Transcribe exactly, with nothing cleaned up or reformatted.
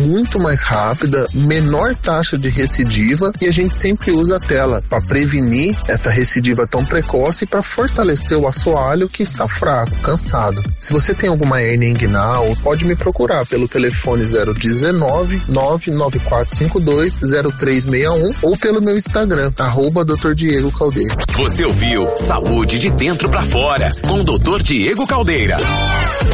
muito mais rápida, menor taxa de recidiva, e a gente sempre usa a tela para prevenir essa recidiva tão precoce e para fortalecer o assoalho que está fraco, cansado. Se você tem alguma hérnia inguinal, pode me procurar pelo telefone zero dezenove, nove nove quatro cinco dois, zero três seis um ou pelo meu Instagram, arroba doutor Diego Caldeira. Você ouviu Saúde de Dentro para Fora, com doutor Diego Caldeira.